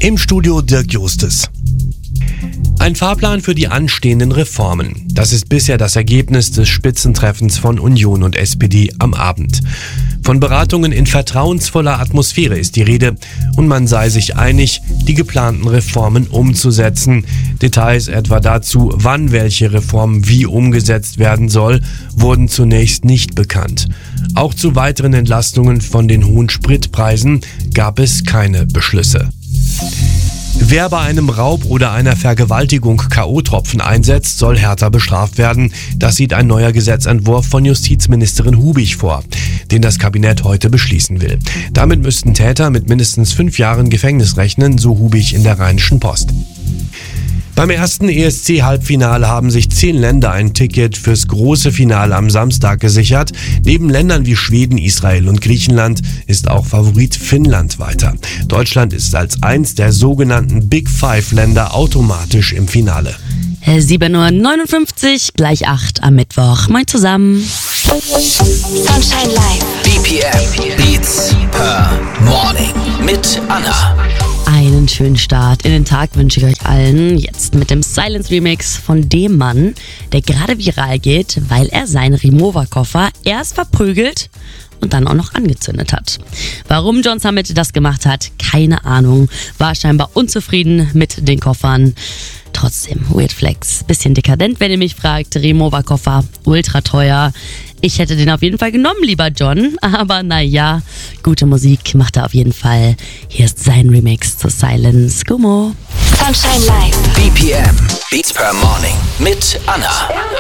Im Studio Dirk Justes. Ein Fahrplan für die anstehenden Reformen. Das ist bisher das Ergebnis des Spitzentreffens von Union und SPD am Abend. Von Beratungen in vertrauensvoller Atmosphäre ist die Rede und man sei sich einig, die geplanten Reformen umzusetzen. Details etwa dazu, wann welche Reform wie umgesetzt werden soll, wurden zunächst nicht bekannt. Auch zu weiteren Entlastungen von den hohen Spritpreisen gab es keine Beschlüsse. Wer bei einem Raub oder einer Vergewaltigung K.O.-Tropfen einsetzt, soll härter bestraft werden. Das sieht ein neuer Gesetzentwurf von Justizministerin Hubig vor, den das Kabinett heute beschließen will. Damit müssten Täter mit mindestens 5 Jahren Gefängnis rechnen, so Hubig in der Rheinischen Post. Beim ersten ESC-Halbfinale haben sich 10 Länder ein Ticket fürs große Finale am Samstag gesichert. Neben Ländern wie Schweden, Israel und Griechenland ist auch Favorit Finnland weiter. Deutschland ist als eins der sogenannten Big Five-Länder automatisch im Finale. 7:59 Uhr, gleich 8 am Mittwoch. Moin zusammen. Sunshine Live. BPM Beats per Morning mit Anna. Einen schönen Start in den Tag wünsche ich euch allen. Jetzt mit dem Silence Remix von dem Mann, der gerade viral geht, weil er seinen Remover-Koffer erst verprügelt und dann auch noch angezündet hat. Warum John Summit das gemacht hat, keine Ahnung. War scheinbar unzufrieden mit den Koffern. Trotzdem, Weird Flex. Bisschen dekadent, wenn ihr mich fragt. Remover-Koffer, ultra teuer. Ich hätte den auf jeden Fall genommen, lieber John. Aber naja, gute Musik macht er auf jeden Fall. Hier ist sein Remix zu Silence. Gummo. Sunshine Live. BPM Beats per Morning mit Anna.